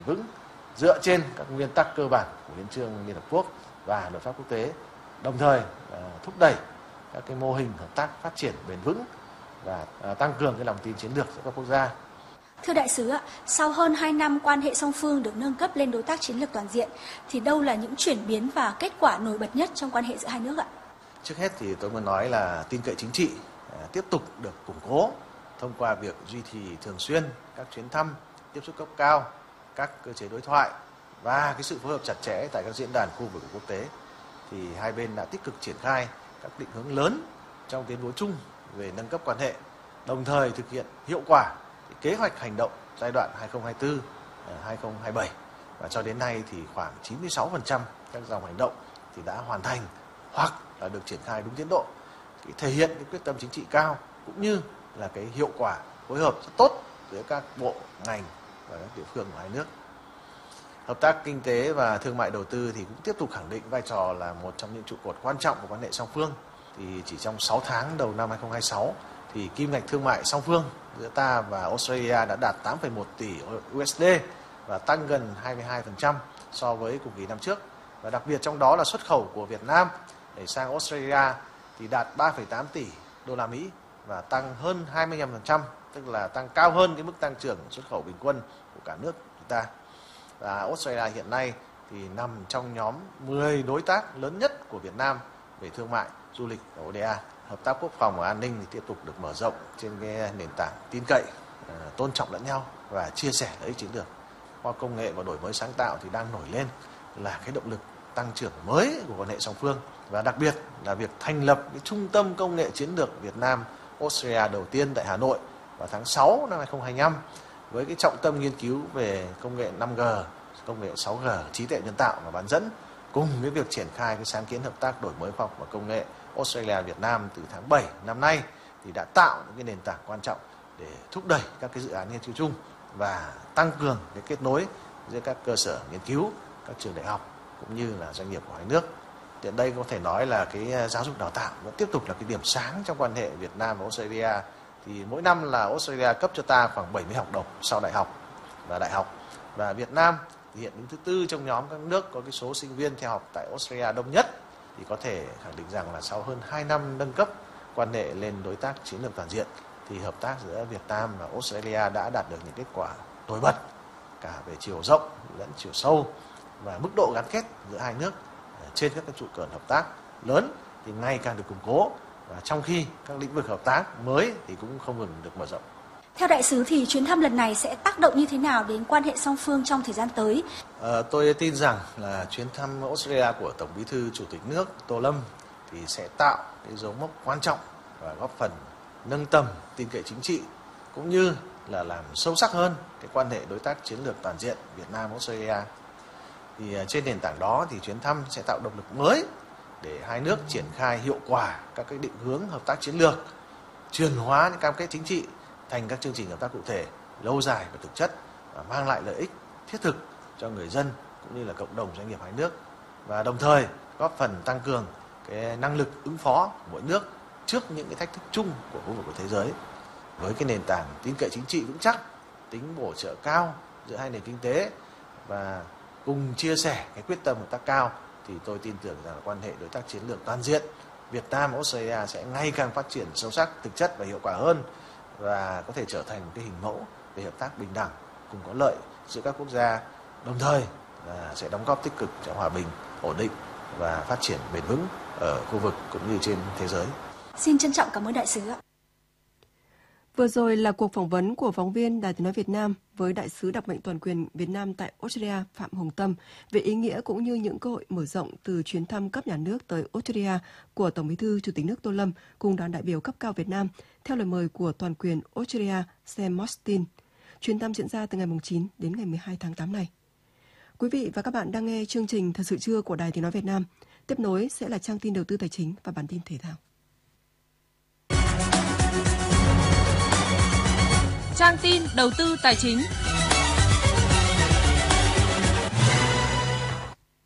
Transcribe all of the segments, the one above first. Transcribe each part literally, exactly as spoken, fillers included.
vững dựa trên các nguyên tắc cơ bản của Hiến chương Liên Hợp Quốc và luật pháp quốc tế, đồng thời uh, thúc đẩy các cái mô hình hợp tác phát triển bền vững và uh, tăng cường cái lòng tin chiến lược giữa các quốc gia. Thưa đại sứ ạ, sau hơn hai năm quan hệ song phương được nâng cấp lên đối tác chiến lược toàn diện, thì đâu là những chuyển biến và kết quả nổi bật nhất trong quan hệ giữa hai nước ạ? Trước hết thì tôi muốn nói là tin cậy chính trị uh, tiếp tục được củng cố thông qua việc duy trì thường xuyên các chuyến thăm, tiếp xúc cấp cao, các cơ chế đối thoại và cái sự phối hợp chặt chẽ tại các diễn đàn khu vực quốc tế. Thì hai bên đã tích cực triển khai các định hướng lớn trong tuyên bố chung về nâng cấp quan hệ, đồng thời thực hiện hiệu quả kế hoạch hành động giai đoạn hai nghìn không trăm hai mươi tư đến hai nghìn không trăm hai mươi bảy, và cho đến nay thì khoảng chín mươi sáu phần trăm các dòng hành động thì đã hoàn thành hoặc là được triển khai đúng tiến độ, cái thể hiện cái quyết tâm chính trị cao cũng như là cái hiệu quả phối hợp rất tốt giữa các bộ ngành và các địa phương của hai nước. Hợp tác kinh tế và thương mại đầu tư thì cũng tiếp tục khẳng định vai trò là một trong những trụ cột quan trọng của quan hệ song phương. Thì chỉ trong sáu tháng đầu năm hai nghìn không trăm hai mươi sáu thì kim ngạch thương mại song phương giữa ta và Australia đã đạt tám phẩy một tỷ u ét đê và tăng gần hai mươi hai phần trăm so với cùng kỳ năm trước. Và đặc biệt trong đó là xuất khẩu của Việt Nam để sang Australia thì đạt ba phẩy tám tỷ đô la Mỹ và tăng hơn hai mươi lăm phần trăm, tức là tăng cao hơn cái mức tăng trưởng xuất khẩu bình quân của cả nước chúng ta. Và Australia hiện nay thì nằm trong nhóm mười đối tác lớn nhất của Việt Nam về thương mại, du lịch và o đê a. Hợp tác quốc phòng và an ninh thì tiếp tục được mở rộng trên cái nền tảng tin cậy, tôn trọng lẫn nhau và chia sẻ lợi ích chiến lược. Khoa công nghệ và đổi mới sáng tạo thì đang nổi lên là cái động lực tăng trưởng mới của quan hệ song phương, và đặc biệt là việc thành lập cái trung tâm công nghệ chiến lược Việt Nam Australia đầu tiên tại Hà Nội vào tháng sáu năm hai nghìn không trăm hai mươi lăm với cái trọng tâm nghiên cứu về công nghệ năm G, công nghệ sáu G, trí tuệ nhân tạo và bán dẫn, cùng với việc triển khai cái sáng kiến hợp tác đổi mới khoa học và công nghệ Australia Việt Nam từ tháng bảy năm nay thì đã tạo những cái nền tảng quan trọng để thúc đẩy các cái dự án nghiên cứu chung và tăng cường cái kết nối giữa các cơ sở nghiên cứu, các trường đại học cũng như là doanh nghiệp của hai nước. Hiện đây có thể nói là cái giáo dục đào tạo vẫn tiếp tục là cái điểm sáng trong quan hệ Việt Nam và Australia. Thì mỗi năm là Australia cấp cho ta khoảng bảy mươi học đồng sau đại học và đại học, và Việt Nam thì hiện đứng thứ tư trong nhóm các nước có cái số sinh viên theo học tại Australia đông nhất. Thì có thể khẳng định rằng là sau hơn hai năm nâng cấp quan hệ lên đối tác chiến lược toàn diện thì hợp tác giữa Việt Nam và Australia đã đạt được những kết quả nổi bật cả về chiều rộng lẫn chiều sâu, và mức độ gắn kết giữa hai nước trên các trụ cột hợp tác lớn thì ngày càng được củng cố, và trong khi các lĩnh vực hợp tác mới thì cũng không ngừng được mở rộng. Theo đại sứ thì chuyến thăm lần này sẽ tác động như thế nào đến quan hệ song phương trong thời gian tới? À, tôi tin rằng là chuyến thăm Australia của Tổng Bí thư Chủ tịch nước Tô Lâm thì sẽ tạo cái dấu mốc quan trọng và góp phần nâng tầm tin cậy chính trị cũng như là làm sâu sắc hơn cái quan hệ đối tác chiến lược toàn diện Việt Nam Australia. Thì trên nền tảng đó thì chuyến thăm sẽ tạo động lực mới để hai nước triển khai hiệu quả các cái định hướng hợp tác chiến lược, chuyển hóa những cam kết chính trị thành các chương trình hợp tác cụ thể, lâu dài và thực chất và mang lại lợi ích thiết thực cho người dân cũng như là cộng đồng doanh nghiệp hai nước, và đồng thời góp phần tăng cường cái năng lực ứng phó của mỗi nước trước những cái thách thức chung của khu vực và thế giới. Với cái nền tảng tin cậy chính trị vững chắc, tính bổ trợ cao giữa hai nền kinh tế và cùng chia sẻ cái quyết tâm hợp tác cao thì tôi tin tưởng rằng là quan hệ đối tác chiến lược toàn diện Việt Nam Australia sẽ ngày càng phát triển sâu sắc, thực chất và hiệu quả hơn, và có thể trở thành một cái hình mẫu về hợp tác bình đẳng cùng có lợi giữa các quốc gia, đồng thời là sẽ đóng góp tích cực cho hòa bình, ổn định và phát triển bền vững ở khu vực cũng như trên thế giới. Xin trân trọng cảm ơn đại sứ ạ. Vừa rồi là cuộc phỏng vấn của phóng viên Đài Tiếng nói Việt Nam với đại sứ đặc mệnh toàn quyền Việt Nam tại Australia Phạm Hồng Tâm về ý nghĩa cũng như những cơ hội mở rộng từ chuyến thăm cấp nhà nước tới Australia của Tổng Bí thư Chủ tịch nước Tô Lâm cùng đoàn đại biểu cấp cao Việt Nam theo lời mời của toàn quyền Australia Sam Mostyn. Chuyến thăm diễn ra từ ngày chín đến ngày mười hai tháng tám này. Quý vị và các bạn đang nghe chương trình Thật sự trưa của Đài Tiếng nói Việt Nam. Tiếp nối sẽ là trang tin đầu tư tài chính và bản tin thể thao. Trang tin đầu tư tài chính. Thưa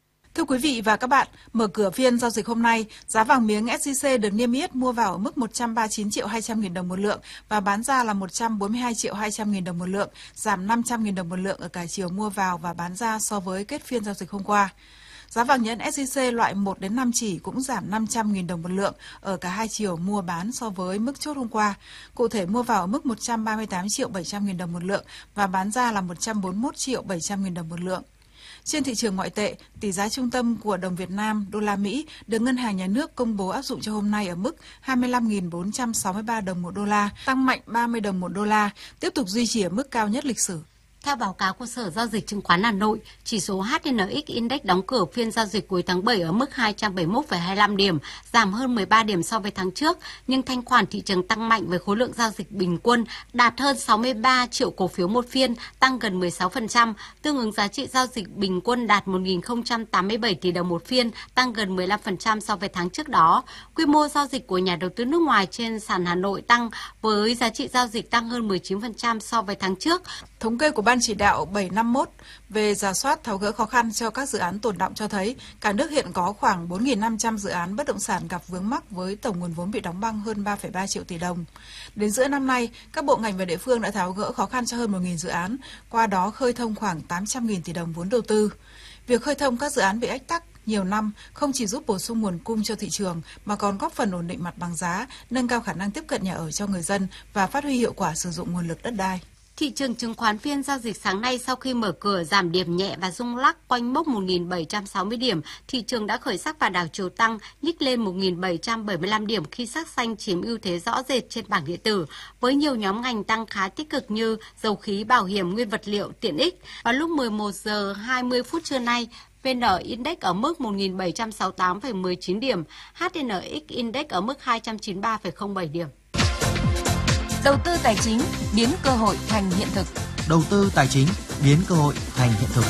Thưa quý vị và các bạn, mở cửa phiên giao dịch hôm nay, giá vàng miếng ét gi xê được niêm yết mua vào ở mức một trăm ba mươi chín triệu hai trăm nghìn đồng một lượng và bán ra là một trăm bốn mươi hai triệu hai trăm nghìn đồng một lượng, giảm năm trăm nghìn đồng một lượng ở cả chiều mua vào và bán ra so với kết phiên giao dịch hôm qua. Giá vàng nhẫn ét gi xê loại một đến năm chỉ cũng giảm năm trăm nghìn đồng một lượng ở cả hai chiều mua bán so với mức chốt hôm qua. Cụ thể mua vào ở mức một trăm ba mươi tám triệu bảy trăm nghìn đồng một lượng và bán ra là một trăm bốn mươi mốt triệu bảy trăm nghìn đồng một lượng. Trên thị trường ngoại tệ, tỷ giá trung tâm của đồng Việt Nam, đô la Mỹ được Ngân hàng Nhà nước công bố áp dụng cho hôm nay ở mức hai mươi lăm nghìn bốn trăm sáu mươi ba đồng một đô la, tăng mạnh ba mươi đồng một đô la, tiếp tục duy trì ở mức cao nhất lịch sử. Theo báo cáo của Sở Giao dịch Chứng khoán Hà Nội, chỉ số hát en ích Index đóng cửa phiên giao dịch cuối tháng bảy ở mức hai trăm bảy mươi mốt phẩy hai mươi lăm điểm, giảm hơn mười ba điểm so với tháng trước, nhưng thanh khoản thị trường tăng mạnh với khối lượng giao dịch bình quân đạt hơn sáu mươi ba triệu cổ phiếu một phiên, tăng gần mười sáu phần trăm, tương ứng giá trị giao dịch bình quân đạt một nghìn không trăm tám mươi bảy tỷ đồng một phiên, tăng gần mười lăm phần trăm so với tháng trước đó. Quy mô giao dịch của nhà đầu tư nước ngoài trên sàn Hà Nội tăng với giá trị giao dịch tăng hơn mười chín phần trăm so với tháng trước. Thống kê của Ban chỉ đạo bảy năm mốt về rà soát tháo gỡ khó khăn cho các dự án tồn đọng cho thấy cả nước hiện có khoảng bốn nghìn năm trăm dự án bất động sản gặp vướng mắc với tổng nguồn vốn bị đóng băng hơn ba phẩy ba triệu tỷ đồng. Đến giữa năm nay, các bộ ngành và địa phương đã tháo gỡ khó khăn cho hơn một nghìn dự án, qua đó khơi thông khoảng tám trăm nghìn tỷ đồng vốn đầu tư. Việc khơi thông các dự án bị ách tắc nhiều năm không chỉ giúp bổ sung nguồn cung cho thị trường mà còn góp phần ổn định mặt bằng giá, nâng cao khả năng tiếp cận nhà ở cho người dân và phát huy hiệu quả sử dụng nguồn lực đất đai. Thị trường chứng khoán phiên giao dịch sáng nay sau khi mở cửa giảm điểm nhẹ và rung lắc quanh mốc một nghìn bảy trăm sáu mươi điểm, thị trường đã khởi sắc và đảo chiều tăng, nhích lên một nghìn bảy trăm bảy mươi lăm điểm khi sắc xanh chiếm ưu thế rõ rệt trên bảng điện tử, với nhiều nhóm ngành tăng khá tích cực như dầu khí, bảo hiểm, nguyên vật liệu, tiện ích. Vào lúc mười một giờ hai mươi phút trưa nay, vê en Index ở mức một nghìn bảy trăm sáu mươi tám phẩy mười chín điểm, hát en ích Index ở mức hai trăm chín mươi ba phẩy không bảy điểm. Đầu tư tài chính biến cơ hội thành hiện thực. Đầu tư tài chính biến cơ hội thành hiện thực.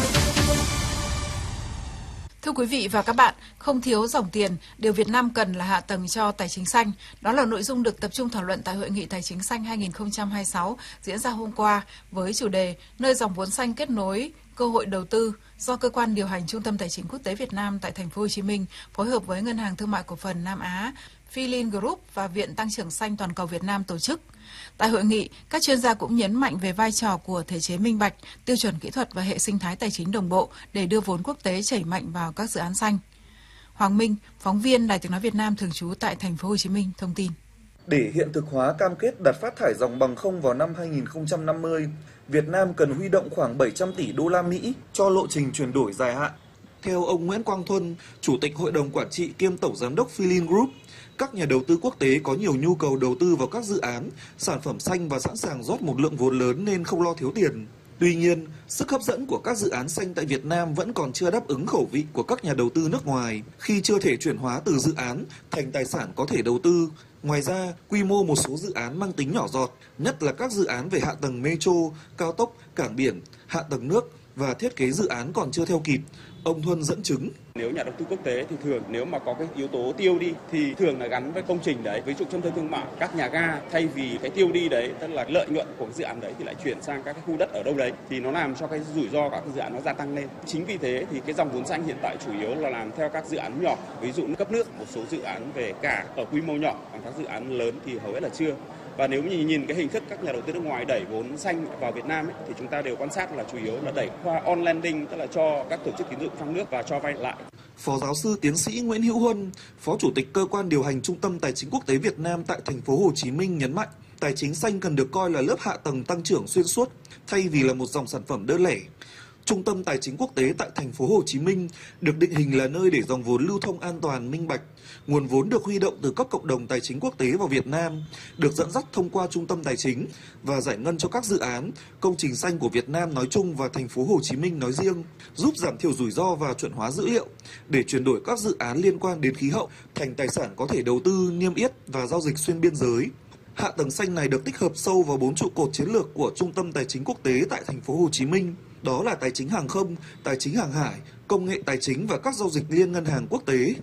Thưa quý vị và các bạn, không thiếu dòng tiền, điều Việt Nam cần là hạ tầng cho tài chính xanh. Đó là nội dung được tập trung thảo luận tại Hội nghị Tài chính xanh hai không hai sáu diễn ra hôm qua với chủ đề Nơi dòng vốn xanh kết nối cơ hội đầu tư do cơ quan điều hành Trung tâm Tài chính Quốc tế Việt Nam tại Thành phố Hồ Chí Minh phối hợp với Ngân hàng Thương mại Cổ phần Nam Á, Philin Group và Viện Tăng trưởng xanh toàn cầu Việt Nam tổ chức. Tại hội nghị, các chuyên gia cũng nhấn mạnh về vai trò của thể chế minh bạch, tiêu chuẩn kỹ thuật và hệ sinh thái tài chính đồng bộ để đưa vốn quốc tế chảy mạnh vào các dự án xanh. Hoàng Minh, phóng viên Đài Tiếng nói Việt Nam thường trú tại Thành phố Hồ Chí Minh thông tin. Để hiện thực hóa cam kết đặt phát thải ròng bằng không vào năm hai nghìn không trăm năm mươi, Việt Nam cần huy động khoảng bảy trăm tỷ đô la Mỹ cho lộ trình chuyển đổi dài hạn. Theo ông Nguyễn Quang Thuân, Chủ tịch Hội đồng Quản trị kiêm Tổng Giám đốc Philin Group, các nhà đầu tư quốc tế có nhiều nhu cầu đầu tư vào các dự án, sản phẩm xanh và sẵn sàng rót một lượng vốn lớn nên không lo thiếu tiền. Tuy nhiên, sức hấp dẫn của các dự án xanh tại Việt Nam vẫn còn chưa đáp ứng khẩu vị của các nhà đầu tư nước ngoài khi chưa thể chuyển hóa từ dự án thành tài sản có thể đầu tư. Ngoài ra, quy mô một số dự án mang tính nhỏ giọt, nhất là các dự án về hạ tầng metro, cao tốc, cảng biển, hạ tầng nước và thiết kế dự án còn chưa theo kịp. Ông Thuân dẫn chứng. Nếu nhà đầu tư quốc tế thì thường nếu mà có cái yếu tố tiêu đi thì thường là gắn với công trình đấy. Ví dụ trong thương thương mại, các nhà ga thay vì cái tiêu đi đấy, tức là lợi nhuận của dự án đấy thì lại chuyển sang các cái khu đất ở đâu đấy thì nó làm cho cái rủi ro các cái dự án nó gia tăng lên. Chính vì thế thì cái dòng vốn xanh hiện tại chủ yếu là làm theo các dự án nhỏ, ví dụ cấp nước, một số dự án về cảng ở quy mô nhỏ, còn các dự án lớn thì hầu hết là chưa. Và nếu như nhìn cái hình thức các nhà đầu tư nước ngoài đẩy vốn xanh vào Việt Nam ấy, thì chúng ta đều quan sát là chủ yếu là đẩy qua on lending, tức là cho các tổ chức tín dụng trong nước và cho vay lại. Phó giáo sư tiến sĩ Nguyễn Hữu Huân, Phó Chủ tịch Cơ quan điều hành Trung tâm Tài chính Quốc tế Việt Nam tại Thành phố Hồ Chí Minh nhấn mạnh, tài chính xanh cần được coi là lớp hạ tầng tăng trưởng xuyên suốt thay vì là một dòng sản phẩm đơn lẻ. Trung tâm Tài chính Quốc tế tại Thành phố Hồ Chí Minh được định hình là nơi để dòng vốn lưu thông an toàn, minh bạch. Nguồn vốn được huy động từ các cộng đồng tài chính quốc tế vào Việt Nam, được dẫn dắt thông qua Trung tâm Tài chính và giải ngân cho các dự án, công trình xanh của Việt Nam nói chung và Thành phố Hồ Chí Minh nói riêng, giúp giảm thiểu rủi ro và chuẩn hóa dữ liệu để chuyển đổi các dự án liên quan đến khí hậu thành tài sản có thể đầu tư, niêm yết và giao dịch xuyên biên giới. Hạ tầng xanh này được tích hợp sâu vào bốn trụ cột chiến lược của Trung tâm Tài chính Quốc tế tại Thành phố Hồ Chí Minh. Đó là tài chính hàng không, tài chính hàng hải, công nghệ tài chính và các giao dịch liên ngân hàng quốc tế.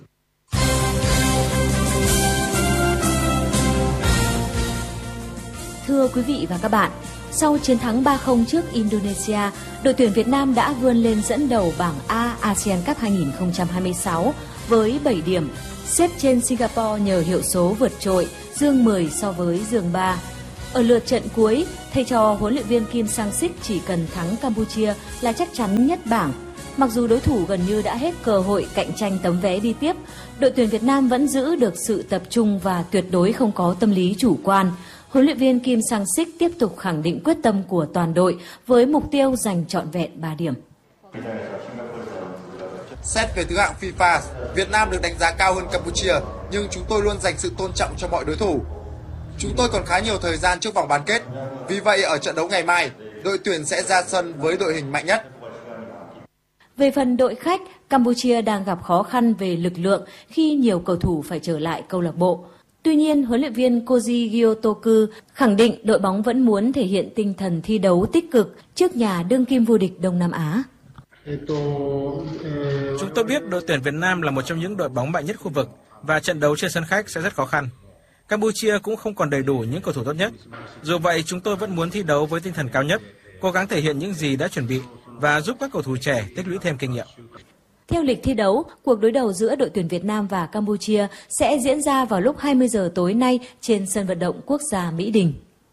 Thưa quý vị và các bạn, Sau chiến thắng ba không trước Indonesia, đội tuyển Việt Nam đã vươn lên dẫn đầu bảng A ASEAN Cup hai không hai sáu với bảy điểm, xếp trên Singapore nhờ hiệu số vượt trội, dương mười so với dương ba. Ở lượt trận cuối, thầy trò huấn luyện viên Kim Sang-sik chỉ cần thắng Campuchia là chắc chắn nhất bảng. Mặc dù đối thủ gần như đã hết cơ hội cạnh tranh tấm vé đi tiếp, đội tuyển Việt Nam vẫn giữ được sự tập trung và tuyệt đối không có tâm lý chủ quan. Huấn luyện viên Kim Sang-sik tiếp tục khẳng định quyết tâm của toàn đội với mục tiêu giành trọn vẹn ba điểm. Xét về thứ hạng FIFA, Việt Nam được đánh giá cao hơn Campuchia, nhưng chúng tôi luôn dành sự tôn trọng cho mọi đối thủ. Chúng tôi còn khá nhiều thời gian trước vòng bán kết, vì vậy ở trận đấu ngày mai, đội tuyển sẽ ra sân với đội hình mạnh nhất. Về phần đội khách, Campuchia đang gặp khó khăn về lực lượng khi nhiều cầu thủ phải trở lại câu lạc bộ. Tuy nhiên, huấn luyện viên Koji Gyotoku khẳng định đội bóng vẫn muốn thể hiện tinh thần thi đấu tích cực trước nhà đương kim vô địch Đông Nam Á. Chúng tôi biết đội tuyển Việt Nam là một trong những đội bóng mạnh nhất khu vực và trận đấu trên sân khách sẽ rất khó khăn. Campuchia cũng không còn đầy đủ những cầu thủ tốt nhất. Dù vậy, chúng tôi vẫn muốn thi đấu với tinh thần cao nhất, cố gắng thể hiện những gì đã chuẩn bị và giúp các cầu thủ trẻ tích lũy thêm kinh nghiệm. Theo lịch thi đấu, cuộc đối đầu giữa đội tuyển Việt Nam và Campuchia sẽ diễn ra vào lúc hai mươi giờ tối nay trên sân vận động quốc gia Mỹ Đình.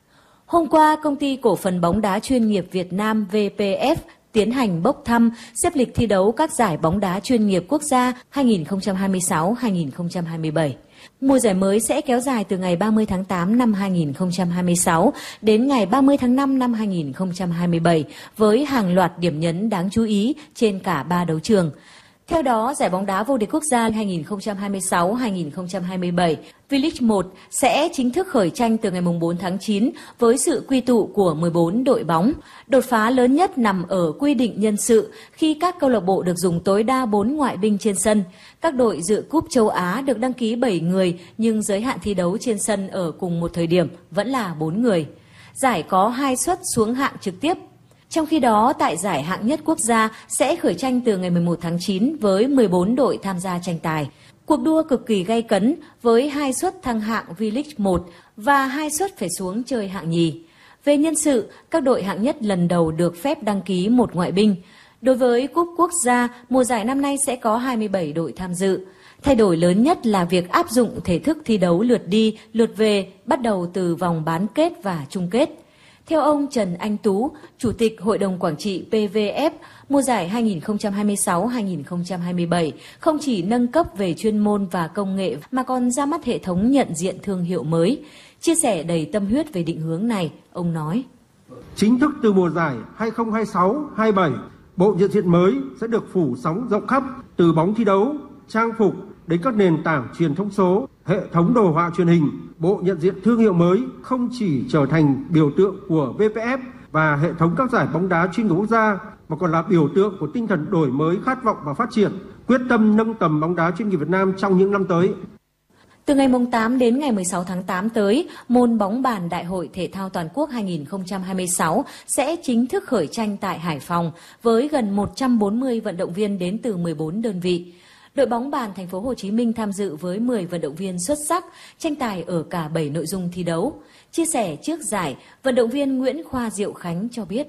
Hôm qua, công ty cổ phần bóng đá chuyên nghiệp Việt Nam vê pê ép tiến hành bốc thăm xếp lịch thi đấu các giải bóng đá chuyên nghiệp quốc gia hai không hai sáu đến hai không hai bảy. Mùa giải mới sẽ kéo dài từ ngày ba mươi tháng tám năm hai không hai sáu đến ngày ba mươi tháng năm năm hai không hai bảy với hàng loạt điểm nhấn đáng chú ý trên cả ba đấu trường. Theo đó, giải bóng đá vô địch quốc gia hai không hai sáu đến hai không hai bảy V-League một sẽ chính thức khởi tranh từ ngày bốn tháng chín với sự quy tụ của mười bốn đội bóng. Đột phá lớn nhất nằm ở quy định nhân sự khi các câu lạc bộ được dùng tối đa bốn ngoại binh trên sân. Các đội dự cúp châu Á được đăng ký bảy người nhưng giới hạn thi đấu trên sân ở cùng một thời điểm vẫn là bốn người. Giải có hai suất xuống hạng trực tiếp. Trong khi đó, tại giải hạng nhất quốc gia sẽ khởi tranh từ ngày mười một tháng chín với mười bốn đội tham gia tranh tài. Cuộc đua cực kỳ gay cấn với hai suất thăng hạng V-League một và hai suất phải xuống chơi hạng nhì. Về nhân sự, các đội hạng nhất lần đầu được phép đăng ký một ngoại binh. Đối với cúp quốc gia, mùa giải năm nay sẽ có hai mươi bảy đội tham dự. Thay đổi lớn nhất là việc áp dụng thể thức thi đấu lượt đi, lượt về bắt đầu từ vòng bán kết và chung kết. Theo ông Trần Anh Tú, Chủ tịch Hội đồng Quản trị pê vê ép, mùa giải hai không hai sáu đến hai không hai bảy không chỉ nâng cấp về chuyên môn và công nghệ mà còn ra mắt hệ thống nhận diện thương hiệu mới. Chia sẻ đầy tâm huyết về định hướng này, ông nói: Chính thức từ mùa giải hai không hai sáu hai bảy, bộ nhận diện mới sẽ được phủ sóng rộng khắp từ bóng thi đấu, trang phục đến các nền tảng truyền thông số, hệ thống đồ họa truyền hình. Bộ nhận diện thương hiệu mới không chỉ trở thành biểu tượng của vê pê ép và hệ thống các giải bóng đá chuyên nghiệp quốc gia mà còn là biểu tượng của tinh thần đổi mới, khát vọng và phát triển, quyết tâm nâng tầm bóng đá chuyên nghiệp Việt Nam trong những năm tới. Từ ngày tám đến ngày mười sáu tháng tám tới, môn bóng bàn Đại hội Thể thao Toàn quốc hai không hai sáu sẽ chính thức khởi tranh tại Hải Phòng với gần một trăm bốn mươi vận động viên đến từ mười bốn đơn vị. Đội bóng bàn Thành phố Hồ Chí Minh tham dự với mười vận động viên xuất sắc, tranh tài ở cả bảy nội dung thi đấu. Chia sẻ trước giải, vận động viên Nguyễn Khoa Diệu Khánh cho biết: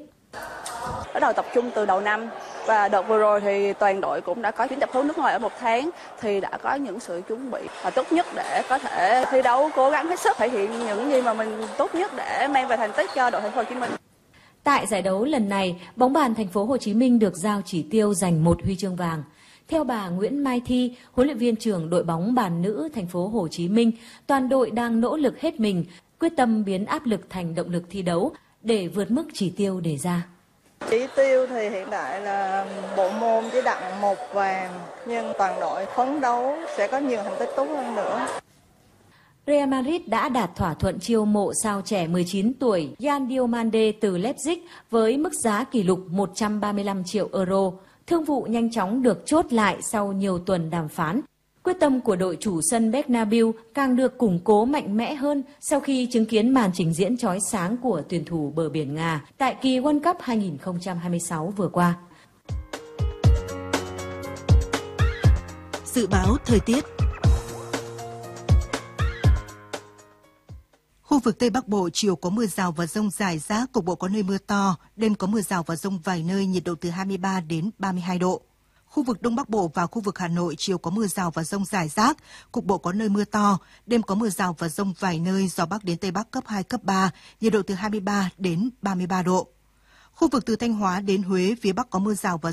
Bắt đầu tập trung từ đầu năm và đợt vừa rồi thì toàn đội cũng đã có chuyến tập huấn nước ngoài ở một tháng, thì đã có những sự chuẩn bị và tốt nhất để có thể thi đấu, cố gắng hết sức thể hiện những gì mà mình tốt nhất để mang về thành tích cho đội Thành phố Hồ Chí Minh. Tại giải đấu lần này, bóng bàn Thành phố Hồ Chí Minh được giao chỉ tiêu giành một huy chương vàng. Theo bà Nguyễn Mai Thi, huấn luyện viên trưởng đội bóng bàn nữ Thành phố Hồ Chí Minh, toàn đội đang nỗ lực hết mình, quyết tâm biến áp lực thành động lực thi đấu để vượt mức chỉ tiêu đề ra. Chỉ tiêu thì hiện tại là bộ môn chỉ đặng một vàng, nhưng toàn đội phấn đấu sẽ có nhiều thành tích tốt hơn nữa. Real Madrid đã đạt thỏa thuận chiêu mộ sao trẻ mười chín tuổi Yan Diomande từ Leipzig với mức giá kỷ lục một trăm ba mươi lăm triệu euro. Thương vụ nhanh chóng được chốt lại sau nhiều tuần đàm phán. Quyết tâm của đội chủ sân Bernabeu càng được củng cố mạnh mẽ hơn sau khi chứng kiến màn trình diễn chói sáng của tuyển thủ bờ biển Nga tại kỳ World Cup hai không hai sáu vừa qua. Dự báo thời tiết. Khu vực Tây Bắc Bộ chiều có mưa rào và dông rải rác, cục bộ có nơi mưa to, đêm có mưa rào và dông vài nơi, nhiệt độ từ hai mươi ba đến ba mươi hai độ. Khu vực Đông Bắc Bộ và khu vực Hà Nội chiều có mưa rào và dông rải rác, cục bộ có nơi mưa to, đêm có mưa rào và dông vài nơi, gió Bắc đến Tây Bắc cấp hai, cấp ba, nhiệt độ từ hai mươi ba đến ba mươi ba độ. Khu vực từ Thanh Hóa đến Huế, phía Bắc có mưa rào và